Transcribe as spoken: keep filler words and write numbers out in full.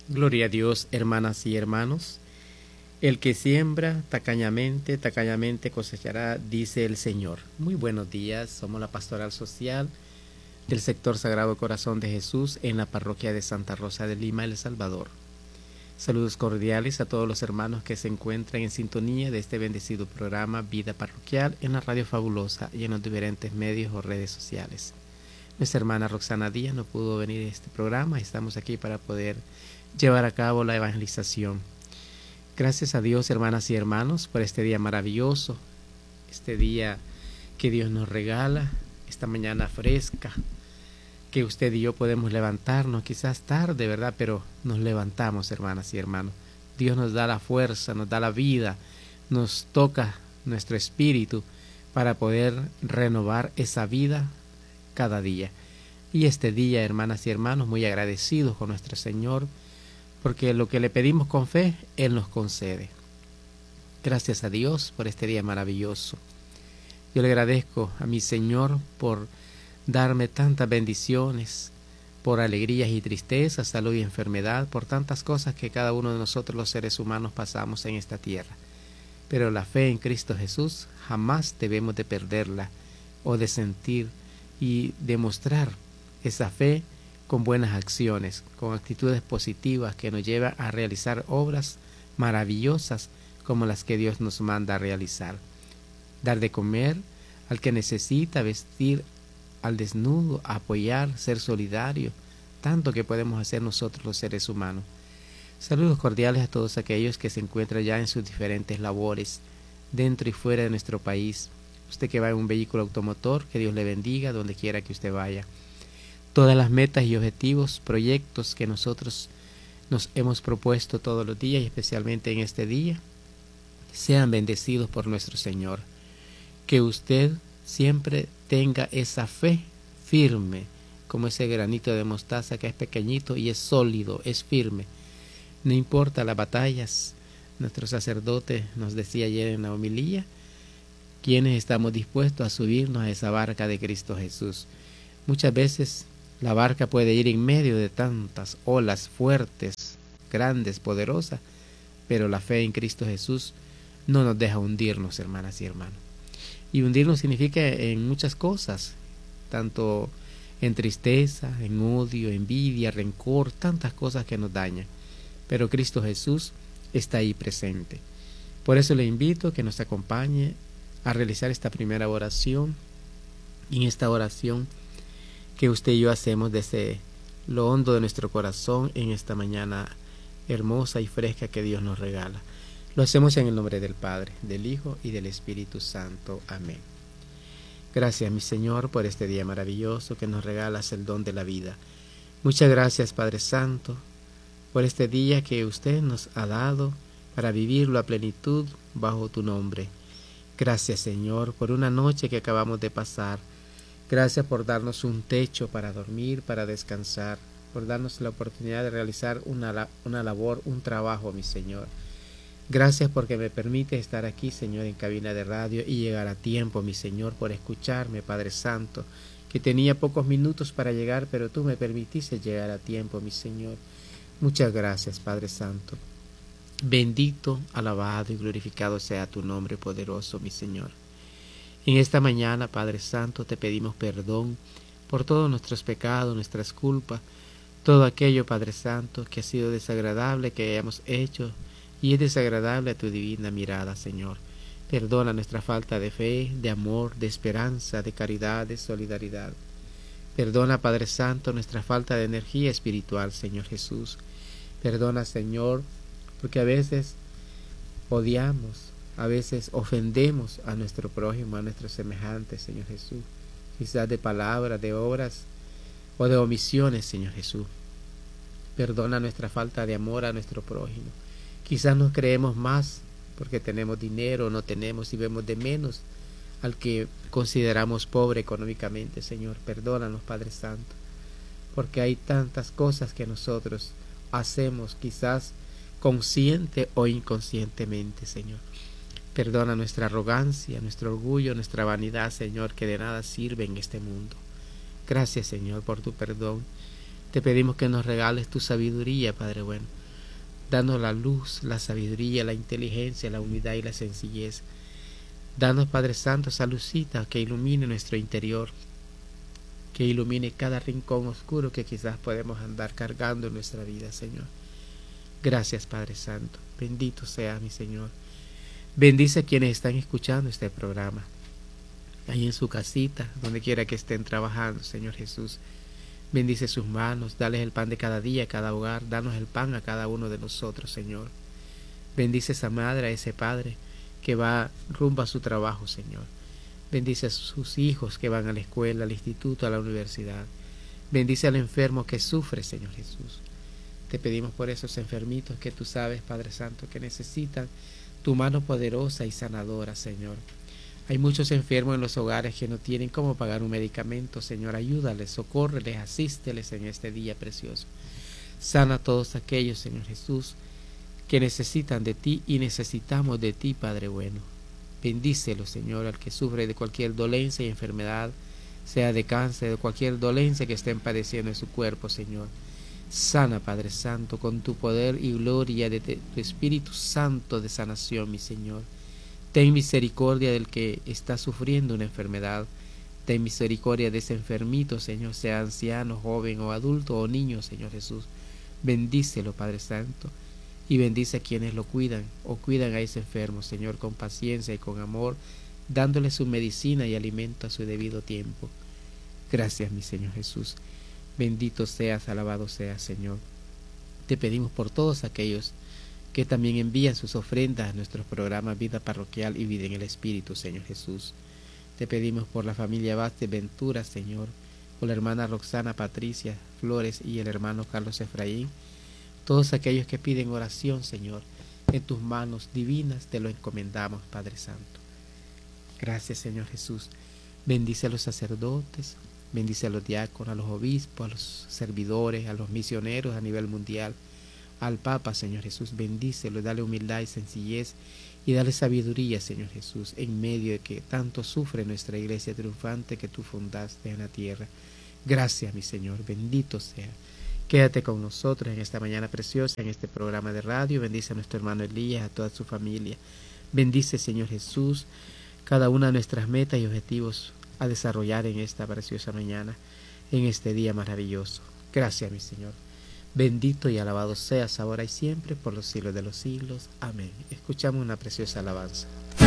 Gloria a Dios, hermanas y hermanos. El que siembra tacañamente, tacañamente cosechará, dice el Señor. Muy buenos días, somos la Pastoral Social del sector Sagrado Corazón de Jesús en la parroquia de Santa Rosa de Lima, El Salvador. Saludos cordiales a todos los hermanos que se encuentran en sintonía de este bendecido programa Vida Parroquial en la Radio Fabulosa y en los diferentes medios o redes sociales. Nuestra hermana Roxana Díaz no pudo venir a este programa, estamos aquí para poder llevar a cabo la evangelización. Gracias a Dios, hermanas y hermanos, por este día maravilloso, este día que Dios nos regala, esta mañana fresca, que usted y yo podemos levantarnos, quizás tarde, ¿verdad? Pero nos levantamos, hermanas y hermanos. Dios nos da la fuerza, nos da la vida, nos toca nuestro espíritu para poder renovar esa vida cada día. Y este día, hermanas y hermanos, muy agradecidos con nuestro Señor, porque lo que le pedimos con fe, Él nos concede. Gracias a Dios por este día maravilloso. Yo le agradezco a mi Señor por darme tantas bendiciones, por alegrías y tristezas, salud y enfermedad, por tantas cosas que cada uno de nosotros los seres humanos pasamos en esta tierra. Pero la fe en Cristo Jesús jamás debemos de perderla o de sentir y demostrar esa fe con buenas acciones, con actitudes positivas que nos llevan a realizar obras maravillosas como las que Dios nos manda a realizar. Dar de comer al que necesita, vestir al desnudo, apoyar, ser solidario, tanto que podemos hacer nosotros los seres humanos. Saludos cordiales a todos aquellos que se encuentran ya en sus diferentes labores, dentro y fuera de nuestro país. Usted que va en un vehículo automotor, que Dios le bendiga donde quiera que usted vaya. Todas las metas y objetivos, proyectos que nosotros nos hemos propuesto todos los días y especialmente en este día, sean bendecidos por nuestro Señor. Que usted siempre tenga esa fe firme, como ese granito de mostaza que es pequeñito y es sólido, es firme. No importa las batallas. Nuestro sacerdote nos decía ayer en la homilía, quienes estamos dispuestos a subirnos a esa barca de Cristo Jesús. Muchas veces la barca puede ir en medio de tantas olas fuertes, grandes, poderosas, pero la fe en Cristo Jesús no nos deja hundirnos, hermanas y hermanos. Y hundirnos significa en muchas cosas, tanto en tristeza, en odio, envidia, rencor, tantas cosas que nos dañan. Pero Cristo Jesús está ahí presente. Por eso le invito a que nos acompañe a realizar esta primera oración. Y en esta oración que usted y yo hacemos desde lo hondo de nuestro corazón en esta mañana hermosa y fresca que Dios nos regala. Lo hacemos en el nombre del Padre, del Hijo y del Espíritu Santo. Amén. Gracias, mi Señor, por este día maravilloso que nos regalas el don de la vida. Muchas gracias, Padre Santo, por este día que usted nos ha dado para vivirlo a plenitud bajo tu nombre. Gracias, Señor, por una noche que acabamos de pasar. Gracias por darnos un techo para dormir, para descansar, por darnos la oportunidad de realizar una, una labor, un trabajo, mi Señor. Gracias porque me permite estar aquí, Señor, en cabina de radio y llegar a tiempo, mi Señor, por escucharme, Padre Santo, que tenía pocos minutos para llegar, pero tú me permitiste llegar a tiempo, mi Señor. Muchas gracias, Padre Santo. Bendito, alabado y glorificado sea tu nombre poderoso, mi Señor. En esta mañana, Padre Santo, te pedimos perdón por todos nuestros pecados, nuestras culpas, todo aquello, Padre Santo, que ha sido desagradable que hayamos hecho y es desagradable a tu divina mirada, Señor. Perdona nuestra falta de fe, de amor, de esperanza, de caridad, de solidaridad. Perdona, Padre Santo, nuestra falta de energía espiritual, Señor Jesús. Perdona, Señor, porque a veces odiamos, a veces ofendemos a nuestro prójimo, a nuestros semejantes, Señor Jesús. Quizás de palabras, de obras o de omisiones, Señor Jesús. Perdona nuestra falta de amor a nuestro prójimo. Quizás nos creemos más porque tenemos dinero o no tenemos y vemos de menos al que consideramos pobre económicamente, Señor. Perdónanos, Padre Santo, porque hay tantas cosas que nosotros hacemos, quizás consciente o inconscientemente, Señor. Perdona nuestra arrogancia, nuestro orgullo, nuestra vanidad, Señor, que de nada sirve en este mundo. Gracias, Señor, por tu perdón. Te pedimos que nos regales tu sabiduría, Padre bueno. Danos la luz, la sabiduría, la inteligencia, la humildad y la sencillez. Danos, Padre Santo, esa lucita que ilumine nuestro interior, que ilumine cada rincón oscuro que quizás podemos andar cargando en nuestra vida, Señor. Gracias, Padre Santo. Bendito sea mi Señor. Bendice a quienes están escuchando este programa, ahí en su casita, donde quiera que estén trabajando, Señor Jesús. Bendice sus manos, dales el pan de cada día a cada hogar, danos el pan a cada uno de nosotros, Señor. Bendice a esa madre, a ese padre que va rumbo a su trabajo, Señor. Bendice a sus hijos que van a la escuela, al instituto, a la universidad. Bendice al enfermo que sufre, Señor Jesús. Te pedimos por esos enfermitos que tú sabes, Padre Santo, que necesitan tu mano poderosa y sanadora, Señor. Hay muchos enfermos en los hogares que no tienen cómo pagar un medicamento, Señor. Ayúdales, socórreles, asísteles en este día precioso. Sana a todos aquellos, Señor Jesús, que necesitan de ti y necesitamos de ti, Padre bueno. Bendícelo, Señor, al que sufre de cualquier dolencia y enfermedad, sea de cáncer, de cualquier dolencia que estén padeciendo en su cuerpo, Señor. Sana, Padre Santo, con tu poder y gloria de tu Espíritu Santo de sanación, mi Señor. Ten misericordia del que está sufriendo una enfermedad. Ten misericordia de ese enfermito, Señor, sea anciano, joven o adulto o niño, Señor Jesús. Bendícelo, Padre Santo, y bendice a quienes lo cuidan o cuidan a ese enfermo, Señor, con paciencia y con amor, dándole su medicina y alimento a su debido tiempo. Gracias, mi Señor Jesús. Bendito seas, alabado seas, Señor. Te pedimos por todos aquellos que también envían sus ofrendas a nuestros programas Vida Parroquial y Vida en el Espíritu, Señor Jesús. Te pedimos por la familia Vázquez Ventura, Señor, por la hermana Roxana Patricia Flores y el hermano Carlos Efraín. Todos aquellos que piden oración, Señor, en tus manos divinas te lo encomendamos, Padre Santo. Gracias, Señor Jesús. Bendice a los sacerdotes, bendice a los diáconos, a los obispos, a los servidores, a los misioneros a nivel mundial, al Papa, Señor Jesús. Bendícelo, dale humildad y sencillez y dale sabiduría, Señor Jesús, en medio de que tanto sufre nuestra iglesia triunfante que tú fundaste en la tierra. Gracias, mi Señor, bendito sea. Quédate con nosotros en esta mañana preciosa, en este programa de radio. Bendice a nuestro hermano Elías, a toda su familia. Bendice, Señor Jesús, cada una de nuestras metas y objetivos a desarrollar en esta preciosa mañana, en este día maravilloso. Gracias, mi Señor. Bendito y alabado seas ahora y siempre por los siglos de los siglos. Amén. Escuchamos una preciosa alabanza.